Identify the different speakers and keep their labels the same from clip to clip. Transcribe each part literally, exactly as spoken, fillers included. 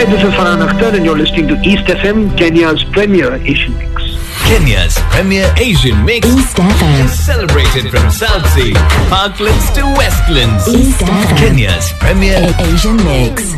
Speaker 1: Hi, this is Farhan Akhtar and you're listening to East F M, Kenya's premier Asian mix.
Speaker 2: Kenya's premier Asian mix.
Speaker 3: East F M.
Speaker 2: Is celebrated from South Sea, Parklands to Westlands.
Speaker 3: East F M.
Speaker 2: Kenya's premier
Speaker 3: A- Asian mix.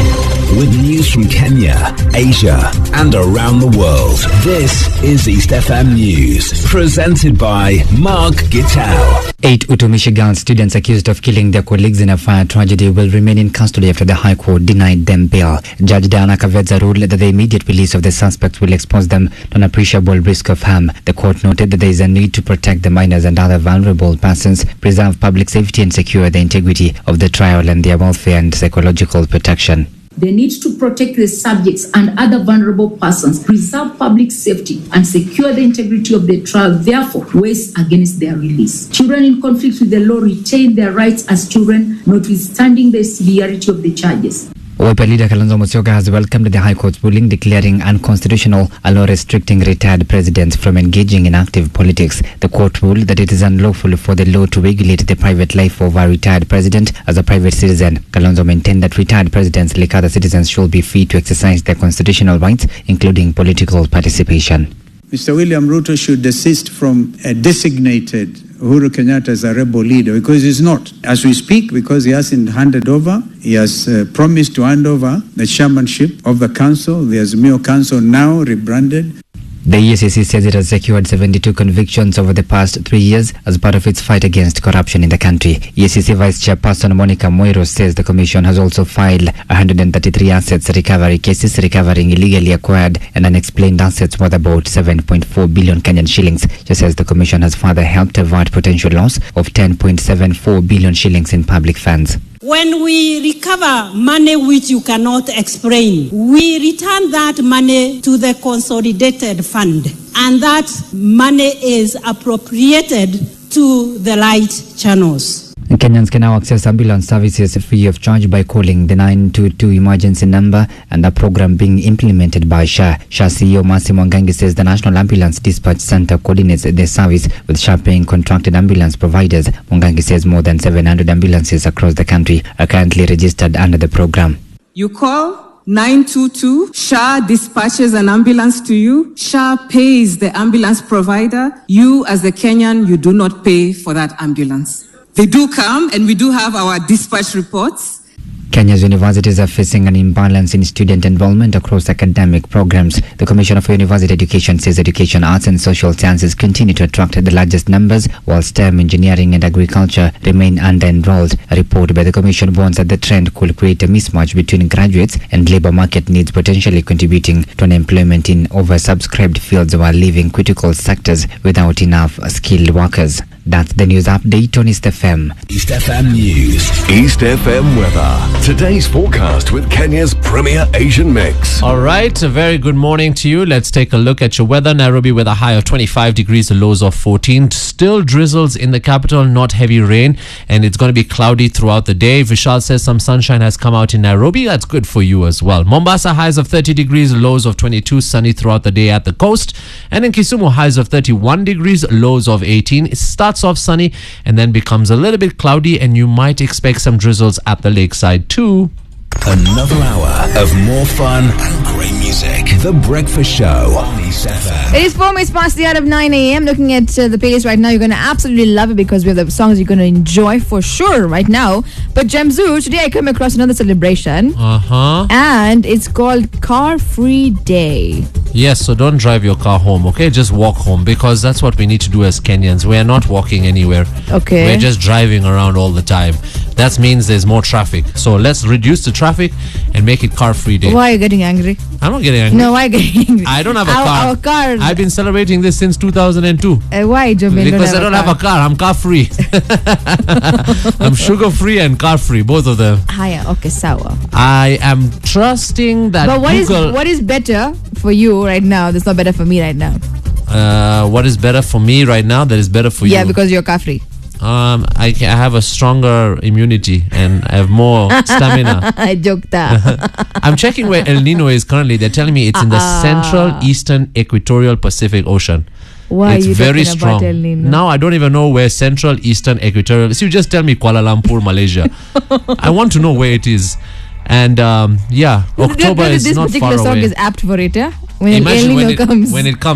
Speaker 4: With news from Kenya, Asia, and around the world. This is East F M News, presented by Mark Gitau.
Speaker 5: Eight Utumishi Girls students accused of killing their colleagues in a fire tragedy will remain in custody after the High Court denied them bail. Judge Diana Kavedza ruled that the immediate release of the suspects will expose them to an appreciable risk of harm. The court noted that there is a need to protect the minors and other vulnerable persons, preserve public safety and secure the integrity of the trial and their welfare and psychological protection.
Speaker 6: They need to protect the subjects and other vulnerable persons, preserve public safety, and secure the integrity of the trial, therefore weighs against their release. Children in conflict with the law retain their rights as children, notwithstanding the severity of the charges.
Speaker 5: Wiper leader Kalonzo Musyoka has welcomed the High Court's ruling declaring unconstitutional a law restricting retired presidents from engaging in active politics. The court ruled that it is unlawful for the law to regulate the private life of a retired president as a private citizen. Kalonzo maintained that retired presidents, like other citizens, should be free to exercise their constitutional rights, including political participation.
Speaker 7: Mister William Ruto should desist from a designated Uhuru Kenyatta as a rebel leader, because he's not. As we speak, because he hasn't handed over, he has uh, promised to hand over the chairmanship of the council, the Azimio Council, now rebranded.
Speaker 5: The E A C C says it has secured seventy-two convictions over the past three years as part of its fight against corruption in the country. E A C C Vice Chairperson Monica Moiro says the Commission has also filed one hundred thirty-three assets recovery cases recovering illegally acquired and unexplained assets worth about seven point four billion Kenyan shillings. She says the Commission has further helped avert potential loss of ten point seven four billion shillings in public funds.
Speaker 8: When we recover money which you cannot explain, we return that money to the consolidated fund, and that money is appropriated to the right channels.
Speaker 5: Kenyans can now access ambulance services free of charge by calling the nine two two emergency number and a program being implemented by S H A. S H A C E O Mercy Mwangangi says the National Ambulance Dispatch Center coordinates the service with S H A paying contracted ambulance providers. Mwangangi says more than seven hundred ambulances across the country are currently registered under the program.
Speaker 9: You call nine two two, S H A dispatches an ambulance to you, S H A pays the ambulance provider. You as a Kenyan, you do not pay for that ambulance. They do come, and we do have our dispatch reports.
Speaker 5: Kenya's universities are facing an imbalance in student enrollment across academic programs. The Commission for University Education says education, arts and social sciences continue to attract the largest numbers, while STEM, engineering and agriculture remain under-enrolled. A report by the Commission warns that the trend could create a mismatch between graduates and labour market needs, potentially contributing to unemployment in oversubscribed fields while leaving critical sectors without enough skilled workers. That's the news update on East F M.
Speaker 4: East F M News.
Speaker 2: East F M weather. Today's forecast with Kenya's premier Asian mix.
Speaker 10: All right, a very good morning to you. Let's take a look at your weather. Nairobi with a high of twenty-five degrees, the lows of fourteen. Still drizzles in the capital, not heavy rain, and it's going to be cloudy throughout the day. Vishal says some sunshine has come out in Nairobi. That's good for you as well. Mombasa highs of thirty degrees, lows of twenty-two, sunny throughout the day at the coast. And in Kisumu, highs of thirty-one degrees, lows of eighteen. It starts off sunny and then becomes a little bit cloudy, and you might expect some drizzles at the lakeside too.
Speaker 4: Another hour of more fun and great music. The Breakfast Show on East F M.
Speaker 11: It is four minutes past the hour of nine a.m. Looking at uh, the playlist right now, you're going to absolutely love it because we have the songs you're going to enjoy for sure right now. But Jamzu, today I come across another celebration.
Speaker 10: Uh-huh.
Speaker 11: And it's called Car Free Day.
Speaker 10: Yes, so don't drive your car home, okay? Just walk home, because that's what we need to do as Kenyans. We are not walking anywhere.
Speaker 11: Okay.
Speaker 10: We're just driving around all the time. That means there's more traffic. So let's reduce the traffic and make it car-free day.
Speaker 11: Why are you getting angry?
Speaker 10: I'm not getting angry.
Speaker 11: No, why are you getting angry?
Speaker 10: I don't have a
Speaker 11: our,
Speaker 10: car.
Speaker 11: Our car.
Speaker 10: I've been celebrating this since two thousand two.
Speaker 11: Uh, why, Jomin?
Speaker 10: Because
Speaker 11: don't
Speaker 10: I don't
Speaker 11: have,
Speaker 10: have a car. I'm car-free. I'm sugar-free and car-free, both of them.
Speaker 11: Hiya, okay, sawa.
Speaker 10: I am trusting that
Speaker 11: But what
Speaker 10: Google...
Speaker 11: is what is better for you right now that's not better for me right now?
Speaker 10: Uh, what is better for me right now that is better for
Speaker 11: yeah,
Speaker 10: you?
Speaker 11: Yeah, because you're car-free.
Speaker 10: Um, I, I have a stronger immunity and I have more stamina.
Speaker 11: I joked that.
Speaker 10: I'm checking where El Nino is currently. They're telling me it's uh-uh. in the central, eastern, equatorial Pacific Ocean.
Speaker 11: Why
Speaker 10: it's
Speaker 11: are you
Speaker 10: very
Speaker 11: talking
Speaker 10: strong.
Speaker 11: about El Nino?
Speaker 10: Now I don't even know where central, eastern, equatorial. So you just tell me Kuala Lumpur, Malaysia. I want to know where it is. And um, yeah, October
Speaker 11: This
Speaker 10: is not
Speaker 11: particular
Speaker 10: far
Speaker 11: song
Speaker 10: away.
Speaker 11: is apt for it, yeah? When
Speaker 10: Imagine
Speaker 11: El
Speaker 10: when
Speaker 11: Nino
Speaker 10: it,
Speaker 11: comes.
Speaker 10: when it comes.